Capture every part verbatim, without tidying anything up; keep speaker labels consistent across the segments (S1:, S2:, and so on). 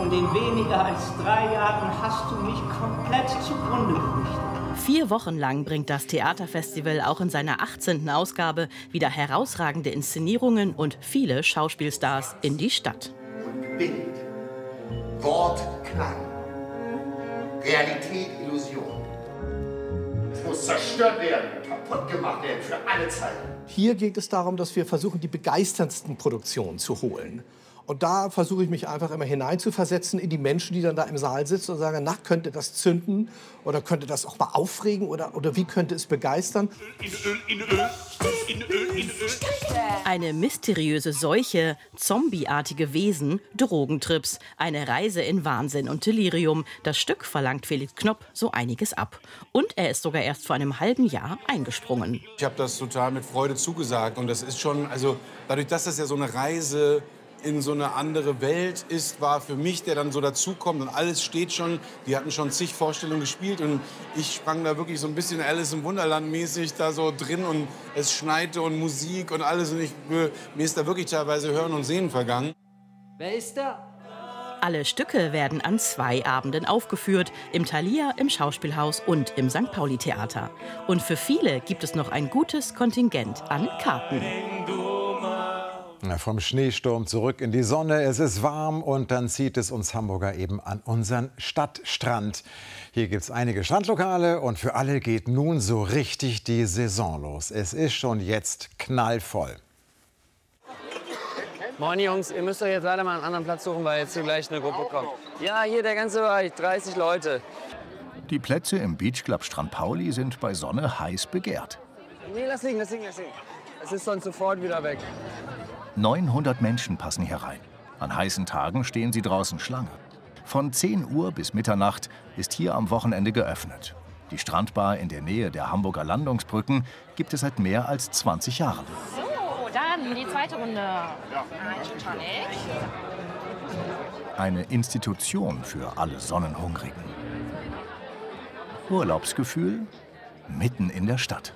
S1: Und in weniger als drei Jahren hast du mich komplett zugrunde gerichtet.
S2: Vier Wochen lang bringt das Theaterfestival auch in seiner achtzehnten Ausgabe wieder herausragende Inszenierungen und viele Schauspielstars in die Stadt.
S3: Bild, Wort, Klang, Realität, Illusion. Es muss zerstört werden, kaputt gemacht werden für alle Zeiten.
S4: Hier geht es darum, dass wir versuchen, die begeisterndsten Produktionen zu holen. Und da versuche ich mich einfach immer hineinzuversetzen in die Menschen, die dann da im Saal sitzen und sagen, na, könnte das zünden oder könnte das auch mal aufregen oder, oder wie könnte es begeistern?
S2: In Öl, in Öl, in Öl, in Öl. Eine mysteriöse Seuche, zombieartige Wesen, Drogentrips, eine Reise in Wahnsinn und Delirium. Das Stück verlangt Felix Knopp so einiges ab. Und er ist sogar erst vor einem halben Jahr eingesprungen.
S5: Ich habe das total mit Freude zugesagt und das ist schon, also dadurch, dass das ja so eine Reise in so eine andere Welt ist, war für mich, der dann so dazukommt und alles steht schon. Die hatten schon zig Vorstellungen gespielt und ich sprang da wirklich so ein bisschen Alice im Wunderland mäßig da so drin und es schneite und Musik und alles und ich, mir ist da wirklich teilweise Hören und Sehen vergangen.
S1: Wer ist da?
S2: Alle Stücke werden an zwei Abenden aufgeführt, im Thalia, im Schauspielhaus und im Sankt Pauli-Theater. Und für viele gibt es noch ein gutes Kontingent an Karten.
S6: Vom Schneesturm zurück in die Sonne. Es ist warm und dann zieht es uns Hamburger eben an unseren Stadtstrand. Hier gibt es einige Strandlokale und für alle geht nun so richtig die Saison los. Es ist schon jetzt knallvoll.
S7: Moin Jungs, ihr müsst euch jetzt leider mal einen anderen Platz suchen, weil jetzt hier gleich eine Gruppe kommt. Ja, hier der ganze Bereich, dreißig Leute.
S8: Die Plätze im Beachclub Strand Pauli sind bei Sonne heiß begehrt.
S7: Nee, lass liegen, lass liegen, lass liegen. Es ist sonst sofort wieder weg.
S8: neunhundert Menschen passen hier rein. An heißen Tagen stehen sie draußen Schlange. Von zehn Uhr bis Mitternacht ist hier am Wochenende geöffnet. Die Strandbar in der Nähe der Hamburger Landungsbrücken gibt es seit mehr als zwanzig Jahren.
S9: So, dann die zweite Runde. Tonic.
S8: Eine Institution für alle Sonnenhungrigen. Urlaubsgefühl mitten in der Stadt.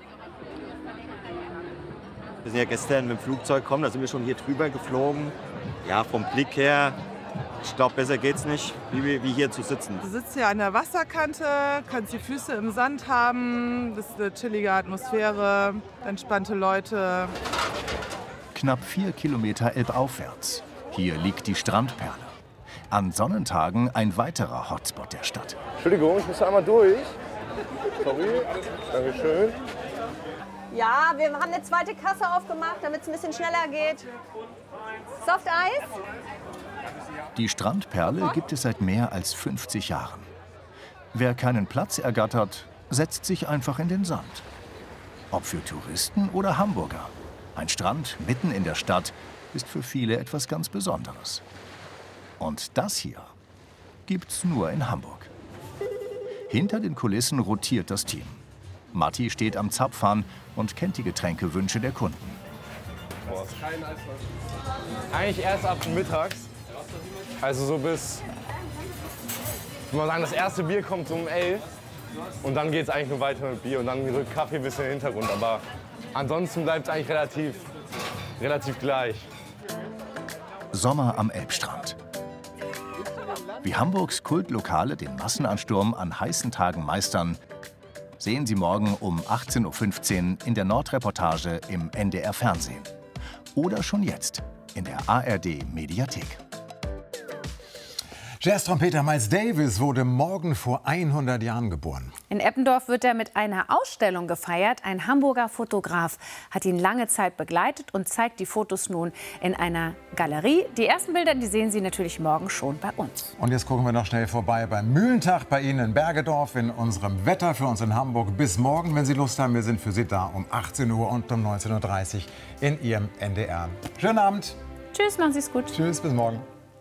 S10: Wir sind ja gestern mit dem Flugzeug gekommen, da sind wir schon hier drüber geflogen. Ja, vom Blick her, ich glaube, besser geht's nicht, wie, wie hier zu sitzen.
S11: Du sitzt hier an der Wasserkante, kannst die Füße im Sand haben, das ist eine chillige Atmosphäre, entspannte Leute.
S8: Knapp vier Kilometer elbaufwärts. Hier liegt die Strandperle. An Sonnentagen ein weiterer Hotspot der Stadt.
S12: Entschuldigung, ich muss einmal durch. Sorry, Dankeschön.
S13: Ja, wir haben eine zweite Kasse aufgemacht, damit es ein bisschen schneller geht. Soft Eis?
S8: Die Strandperle gibt es seit mehr als fünfzig Jahren. Wer keinen Platz ergattert, setzt sich einfach in den Sand. Ob für Touristen oder Hamburger. Ein Strand mitten in der Stadt ist für viele etwas ganz Besonderes. Und das hier gibt's nur in Hamburg. Hinter den Kulissen rotiert das Team. Matti steht am Zapfhahn und kennt die Getränkewünsche der Kunden.
S12: Eigentlich erst ab mittags. Also so bis, ich würde mal sagen, das erste Bier kommt so um elf. Und dann geht es eigentlich nur weiter mit Bier und dann rückt Kaffee ein bisschen im Hintergrund. Aber ansonsten bleibt es eigentlich relativ, relativ gleich.
S8: Sommer am Elbstrand. Wie Hamburgs Kultlokale den Massenansturm an heißen Tagen meistern, sehen Sie morgen um achtzehn Uhr fünfzehn in der Nordreportage im N D R Fernsehen. Oder schon jetzt in der A R D Mediathek.
S6: Jazztrompeter Miles Davis wurde morgen vor hundert Jahren geboren.
S14: In Eppendorf wird er mit einer Ausstellung gefeiert. Ein Hamburger Fotograf hat ihn lange Zeit begleitet und zeigt die Fotos nun in einer Galerie. Die ersten Bilder, die sehen Sie natürlich morgen schon bei uns.
S6: Und jetzt gucken wir noch schnell vorbei beim Mühlentag bei Ihnen in Bergedorf in unserem Wetter für uns in Hamburg. Bis morgen, wenn Sie Lust haben. Wir sind für Sie da um achtzehn Uhr und um neunzehn Uhr dreißig in Ihrem N D R. Schönen Abend.
S14: Tschüss, machen Sie es gut.
S6: Tschüss, bis morgen.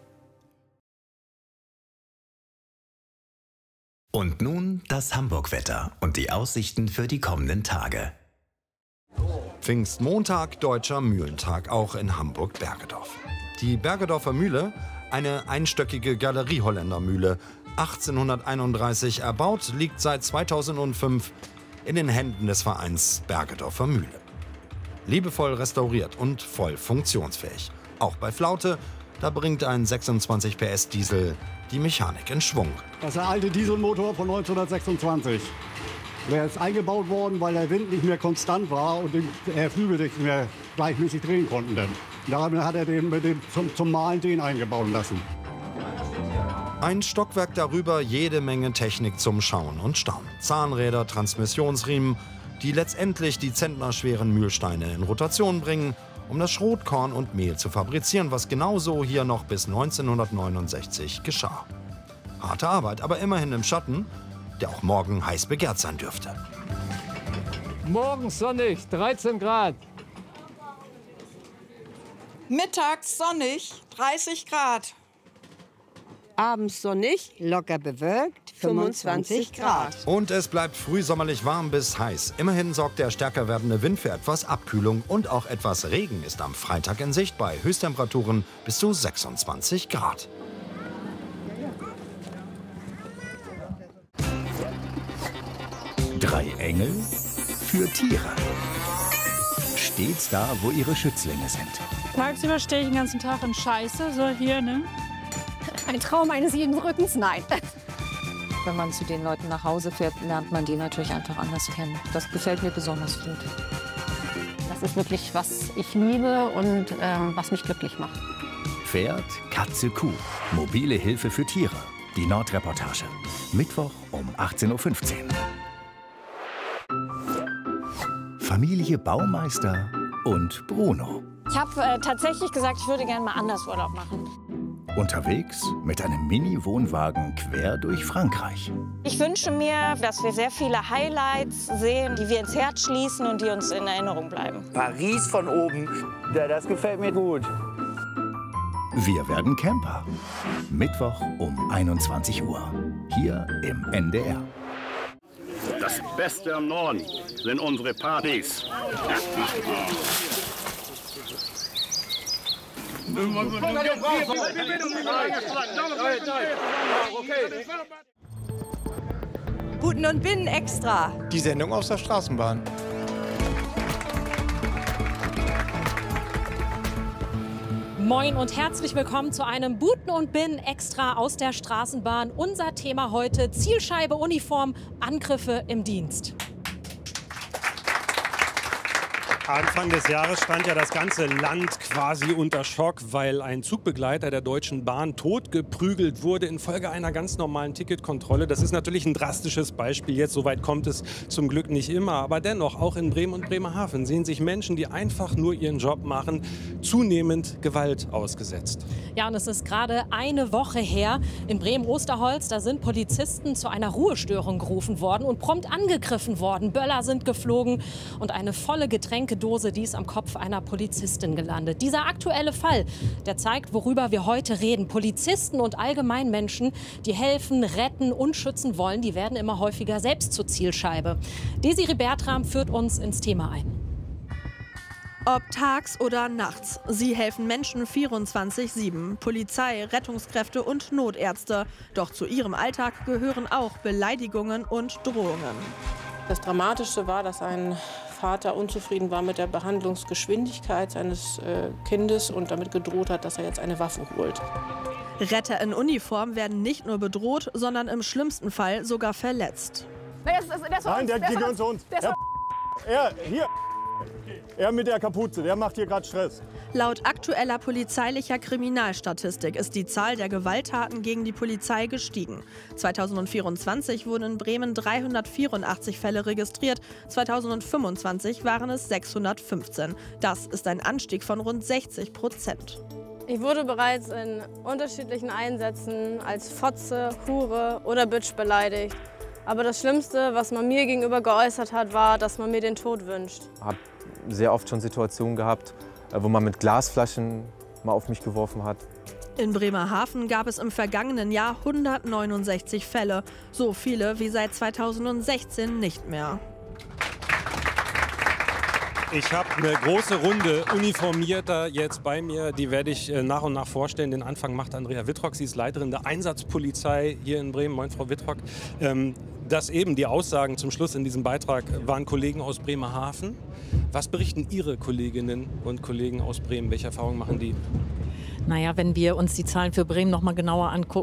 S15: Und nun das Hamburg-Wetter und die Aussichten für die kommenden Tage.
S16: Pfingstmontag, Deutscher Mühlentag, auch in Hamburg-Bergedorf. Die Bergedorfer Mühle, eine einstöckige Galerie-Holländer-Mühle, achtzehnhunderteinunddreißig erbaut, liegt seit zweitausendfünf in den Händen des Vereins Bergedorfer Mühle. Liebevoll restauriert und voll funktionsfähig. Auch bei Flaute Da bringt ein sechsundzwanzig P S Diesel die Mechanik in Schwung.
S17: Das ist der alte Dieselmotor von neunzehnhundertsechsundzwanzig. Der ist eingebaut worden, weil der Wind nicht mehr konstant war und der Flügel nicht mehr gleichmäßig drehen konnten. Dann. Daran hat er den, mit dem zum, zum Malen den eingebaut lassen.
S16: Ein Stockwerk darüber, jede Menge Technik zum Schauen und Staunen. Zahnräder, Transmissionsriemen, die letztendlich die zentnerschweren Mühlsteine in Rotation bringen, um das Schrot, Korn und Mehl zu fabrizieren, was genauso hier noch bis neunzehnhundertneunundsechzig geschah. Harte Arbeit, aber immerhin im Schatten, der auch morgen heiß begehrt sein dürfte.
S18: Morgens sonnig, dreizehn Grad.
S19: Mittags sonnig, dreißig Grad.
S20: Abends sonnig, locker bewölkt, fünfundzwanzig Grad.
S16: Und es bleibt frühsommerlich warm bis heiß. Immerhin sorgt der stärker werdende Wind für etwas Abkühlung und auch etwas Regen ist am Freitag in Sicht bei Höchsttemperaturen bis zu sechsundzwanzig Grad.
S15: Drei Engel für Tiere. Stets da, wo ihre Schützlinge sind.
S21: Tagsüber stehe ich den ganzen Tag in Scheiße, so hier, ne?
S13: Ein Traum eines jeden Rückens? Nein.
S22: Wenn man zu den Leuten nach Hause fährt, lernt man die natürlich einfach anders kennen. Das gefällt mir besonders gut.
S23: Das ist wirklich, was ich liebe und äh, was mich glücklich macht.
S15: Pferd, Katze, Kuh. Mobile Hilfe für Tiere. Die Nordreportage. Mittwoch um achtzehn Uhr fünfzehn. Familie Baumeister und Bruno.
S9: Ich habe äh, tatsächlich gesagt, ich würde gerne mal anders Urlaub machen.
S15: Unterwegs mit einem Mini-Wohnwagen quer durch Frankreich.
S9: Ich wünsche mir, dass wir sehr viele Highlights sehen, die wir ins Herz schließen und die uns in Erinnerung bleiben.
S24: Paris von oben, ja, das gefällt mir gut.
S15: Wir werden Camper. Mittwoch um einundzwanzig Uhr. Hier im N D R.
S25: Das Beste am Norden sind unsere Partys.
S19: Buten und Binnen extra.
S26: Die Sendung aus der Straßenbahn.
S27: Moin und herzlich willkommen zu einem Buten und Binnen extra aus der Straßenbahn. Unser Thema heute: Zielscheibe, Uniform, Angriffe im Dienst.
S28: Anfang des Jahres stand ja das ganze Land quasi unter Schock, weil ein Zugbegleiter der Deutschen Bahn totgeprügelt wurde infolge einer ganz normalen Ticketkontrolle. Das ist natürlich ein drastisches Beispiel jetzt, soweit kommt es zum Glück nicht immer. Aber dennoch, auch in Bremen und Bremerhaven sehen sich Menschen, die einfach nur ihren Job machen, zunehmend Gewalt ausgesetzt.
S27: Ja, und es ist gerade eine Woche her in Bremen-Osterholz. Da sind Polizisten zu einer Ruhestörung gerufen worden und prompt angegriffen worden. Böller sind geflogen und eine volle Getränke Dose, die ist am Kopf einer Polizistin gelandet. Dieser aktuelle Fall, der zeigt, worüber wir heute reden. Polizisten und allgemein Menschen, die helfen, retten und schützen wollen, die werden immer häufiger selbst zur Zielscheibe. Desiree Bertram führt uns ins Thema ein.
S29: Ob tags oder nachts, sie helfen Menschen vierundzwanzig sieben. Polizei, Rettungskräfte und Notärzte. Doch zu ihrem Alltag gehören auch Beleidigungen und Drohungen.
S30: Das Dramatische war, dass ein Vater unzufrieden war mit der Behandlungsgeschwindigkeit seines äh, Kindes und damit gedroht hat, dass er jetzt eine Waffe holt.
S29: Retter in Uniform werden nicht nur bedroht, sondern im schlimmsten Fall sogar verletzt.
S31: Das, das, das
S32: Nein,
S31: uns,
S32: der, die gehören zu uns.
S31: Der
S32: er, hier. Er mit der Kapuze, der macht hier gerade Stress.
S29: Laut aktueller polizeilicher Kriminalstatistik ist die Zahl der Gewalttaten gegen die Polizei gestiegen. zweitausendvierundzwanzig wurden in Bremen dreihundertvierundachtzig Fälle registriert, zweitausendfünfundzwanzig waren es sechshundertfünfzehn. Das ist ein Anstieg von rund sechzig Prozent.
S33: Ich wurde bereits in unterschiedlichen Einsätzen als Fotze, Hure oder Bitch beleidigt. Aber das Schlimmste, was man mir gegenüber geäußert hat, war, dass man mir den Tod wünscht.
S34: Ich habe sehr oft schon Situationen gehabt, wo man mit Glasflaschen mal auf mich geworfen hat.
S29: In Bremerhaven gab es im vergangenen Jahr hundertneunundsechzig Fälle. So viele wie seit zweitausendsechzehn nicht mehr.
S28: Ich habe eine große Runde Uniformierter jetzt bei mir, die werde ich äh, nach und nach vorstellen. Den Anfang macht Andrea Wittrock, sie ist Leiterin der Einsatzpolizei hier in Bremen. Moin, Frau Wittrock. Ähm, das eben, die Aussagen zum Schluss in diesem Beitrag waren Kollegen aus Bremerhaven. Was berichten Ihre Kolleginnen und Kollegen aus Bremen? Welche Erfahrungen machen die?
S27: Naja, wenn wir uns die Zahlen für Bremen noch mal genauer angucken,